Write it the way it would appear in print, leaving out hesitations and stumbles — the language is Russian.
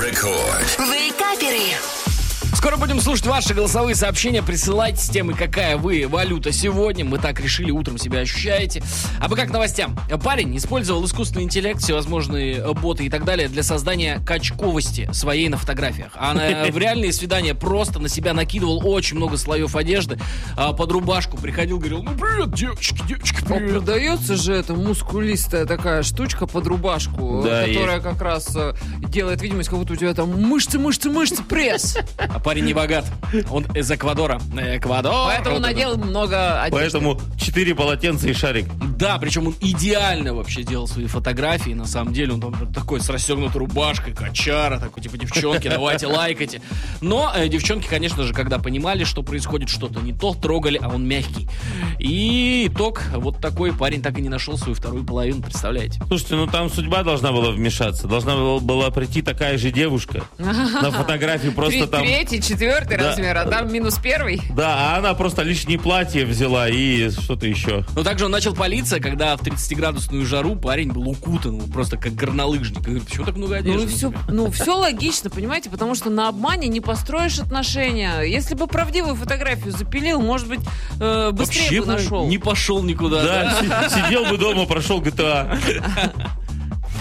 Рекорд. Вейкаперы. Скоро будем слушать ваши голосовые сообщения. Присылайте с темой, какая вы валюта сегодня. Мы так решили, утром себя ощущаете. А вы как к новостям? Парень использовал искусственный интеллект, всевозможные боты и так далее для создания качковости своей на фотографиях. А в реальные свидания просто на себя накидывал очень много слоев одежды под рубашку. Приходил, говорил: ну привет, девочки, привет. Продается же эта мускулистая такая штучка под рубашку, Да, которая как раз делает видимость, как будто у тебя там мышцы, пресс. А парень не богат. Он из Эквадора. Эквадор. Поэтому надел много одежды. Поэтому 4 полотенца и шарик. Да, причем он идеально вообще делал свои фотографии. На самом деле он там такой с расстегнутой рубашкой, качара, такой типа: девчонки, давайте лайкайте. Но девчонки, конечно же, когда понимали, что происходит что-то не то, трогали, а он мягкий. И итог вот такой: парень так и не нашел свою вторую половину, представляете? Слушайте, ну там судьба должна была вмешаться. Должна была прийти такая же девушка на фотографии, просто там... Третий, четвертый Да. размер, а там минус первый. Да, а она просто лишнее платье взяла и что-то еще. Но также он начал палиться, когда в 30-градусную жару парень был укутан, просто как горнолыжник. И говорит: почему так много одежды? Все логично, понимаете, потому что на обмане не построишь отношения. Если бы правдивую фотографию запилил, может быть, быстрее Вообще бы нашел. не пошел никуда. Да, сидел бы дома, прошел GTA.